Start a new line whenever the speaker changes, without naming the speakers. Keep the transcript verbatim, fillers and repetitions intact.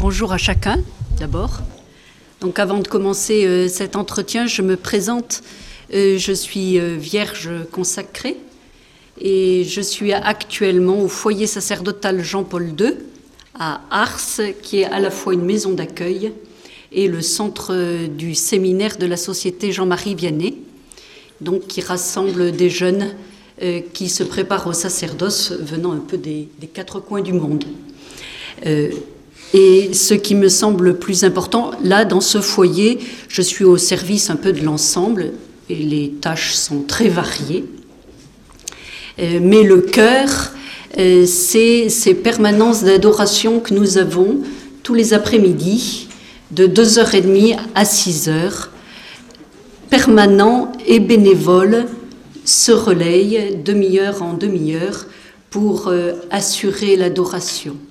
Bonjour à chacun, d'abord. Donc avant de commencer euh, cet entretien, je me présente. Euh, je suis euh, vierge consacrée et je suis actuellement au foyer sacerdotal Jean-Paul deux à Ars, qui est à la fois une maison d'accueil et le centre euh, du séminaire de la Société Jean-Marie Vianney, donc qui rassemble des jeunes euh, qui se préparent au sacerdoce venant un peu des, des quatre coins du monde. Euh, Et ce qui me semble le plus important, là, dans ce foyer, je suis au service un peu de l'ensemble, et les tâches sont très variées. Euh, mais le cœur, euh, c'est ces permanences d'adoration que nous avons tous les après-midi, de deux heures trente à six heures, permanents et bénévoles, se relayent demi-heure en demi-heure pour euh, assurer l'adoration.